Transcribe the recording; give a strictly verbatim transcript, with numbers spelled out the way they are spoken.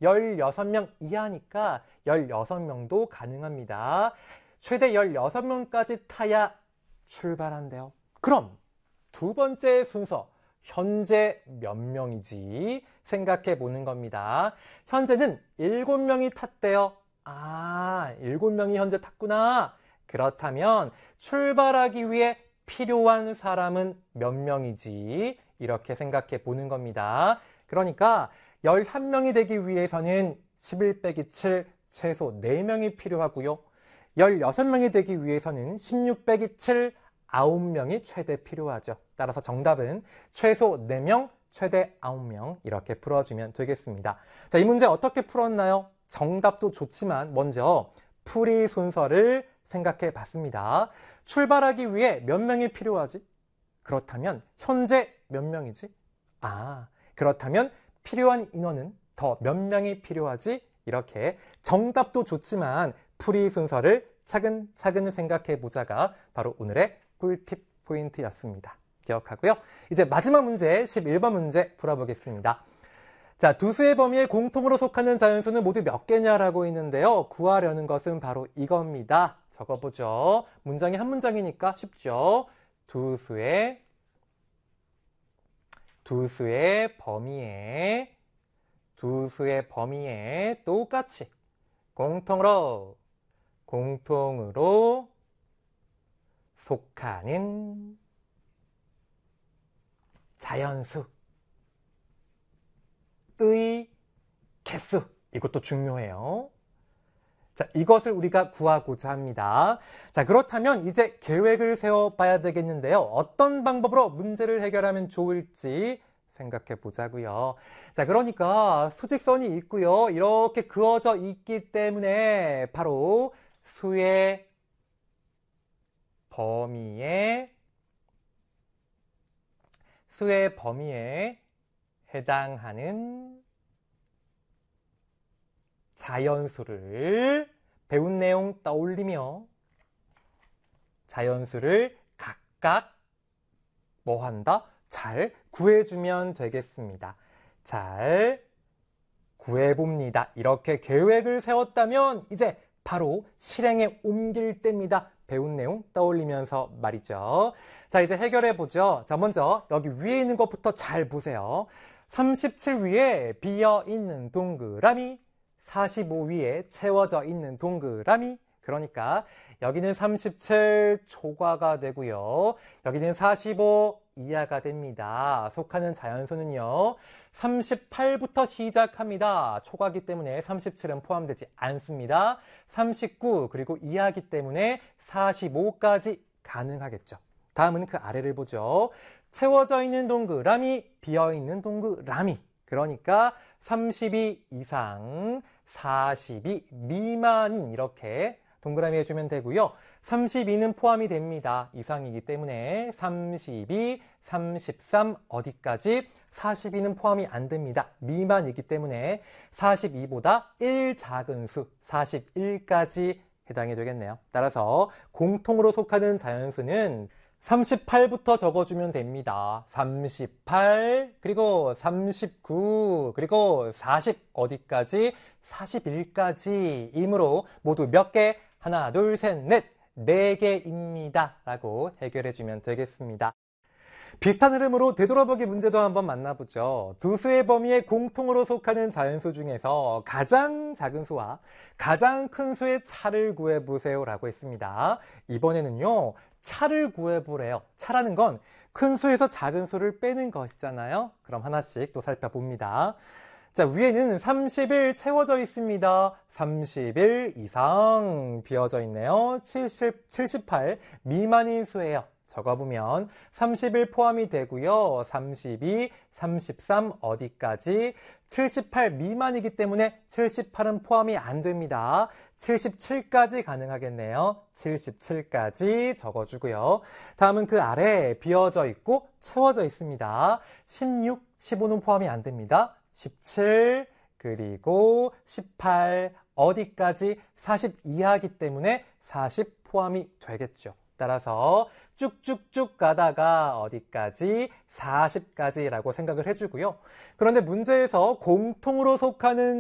열여섯 명 이하니까 열여섯 명도 가능합니다. 최대 열여섯 명까지 타야 출발한대요. 그럼 두 번째 순서, 현재 몇 명이지 생각해 보는 겁니다. 현재는 일곱 명이 탔대요. 아, 일곱 명이 현재 탔구나. 그렇다면 출발하기 위해 필요한 사람은 몇 명이지? 이렇게 생각해 보는 겁니다. 그러니까 열한 명이 되기 위해서는 십일 빼기 칠, 최소 네 명이 필요하고요. 열여섯 명이 되기 위해서는 십육 빼기 칠, 아홉 명이 최대 필요하죠. 따라서 정답은 최소 네 명, 최대 아홉 명 이렇게 풀어주면 되겠습니다. 자, 이 문제 어떻게 풀었나요? 정답도 좋지만 먼저 풀이 순서를 생각해 봤습니다. 출발하기 위해 몇 명이 필요하지? 그렇다면 현재 몇 명이지? 아, 그렇다면 필요한 인원은 더 몇 명이 필요하지? 이렇게 정답도 좋지만 풀이 순서를 차근차근 생각해 보자가 바로 오늘의 꿀팁 포인트였습니다. 기억하고요. 이제 마지막 문제 십일 번 문제 풀어보겠습니다. 자, 두 수의 범위에 공통으로 속하는 자연수는 모두 몇 개냐라고 있는데요. 구하려는 것은 바로 이겁니다. 적어보죠. 문장이 한 문장이니까 쉽죠. 두 수의 두 수의 범위에 두 수의 범위에 똑같이 공통으로 공통으로 속하는 자연수의 개수. 이것도 중요해요. 자, 이것을 우리가 구하고자 합니다. 자, 그렇다면 이제 계획을 세워봐야 되겠는데요. 어떤 방법으로 문제를 해결하면 좋을지 생각해 보자고요. 자, 그러니까 수직선이 있고요. 이렇게 그어져 있기 때문에 바로 수의 범위에 수의 범위에 해당하는 자연수를 배운 내용 떠올리며 자연수를 각각 뭐 한다? 잘 구해주면 되겠습니다. 잘 구해봅니다. 이렇게 계획을 세웠다면 이제 바로 실행에 옮길 때입니다. 배운 내용 떠올리면서 말이죠. 자, 이제 해결해보죠. 자, 먼저 여기 위에 있는 것부터 잘 보세요. 삼십칠 위에 비어있는 동그라미, 사십오 위에 채워져 있는 동그라미. 그러니까 여기는 삼십칠 초과가 되고요. 여기는 사십오 이하가 됩니다. 속하는 자연수는요. 삼십팔부터 시작합니다. 초과기 때문에 삼십칠은 포함되지 않습니다. 삼십구 그리고 이하기 때문에 사십오까지 가능하겠죠. 다음은 그 아래를 보죠. 채워져 있는 동그라미, 비어있는 동그라미. 그러니까 삼십이 이상, 사십이 미만 이렇게 동그라미 해주면 되고요. 삼십이는 포함이 됩니다. 이상이기 때문에 삼십이, 삼십삼 어디까지? 사십이는 포함이 안 됩니다. 미만이기 때문에 사십이보다 일 작은 수, 사십일까지 해당이 되겠네요. 따라서 공통으로 속하는 자연수는 삼십팔부터 적어주면 됩니다. 삼십팔, 그리고 삼십구, 그리고 사십 어디까지? 사십일까지 이므로 모두 몇 개? 하나, 둘, 셋, 넷, 네 개입니다. 라고 해결해주면 되겠습니다. 비슷한 흐름으로 되돌아보기 문제도 한번 만나보죠. 두 수의 범위에 공통으로 속하는 자연수 중에서 가장 작은 수와 가장 큰 수의 차를 구해보세요 라고 했습니다. 이번에는요, 차를 구해보래요. 차라는 건 큰 수에서 작은 수를 빼는 것이잖아요. 그럼 하나씩 또 살펴봅니다. 자, 위에는 삼십일 채워져 있습니다. 삼십일 이상 비어져 있네요. 칠십, 칠십팔 미만인 수예요. 적어보면 삼십일 포함이 되고요. 삼십이, 삼십삼 어디까지? 칠십팔 미만이기 때문에 칠십팔은 포함이 안 됩니다. 칠십칠까지 가능하겠네요. 칠십칠까지 적어주고요. 다음은 그 아래 비어져 있고 채워져 있습니다. 십육, 십오는 포함이 안 됩니다. 십칠, 그리고 십팔 어디까지? 사십 이하이기 때문에 사십 포함이 되겠죠. 따라서 쭉쭉쭉 가다가 어디까지? 사십까지라고 생각을 해주고요. 그런데 문제에서 공통으로 속하는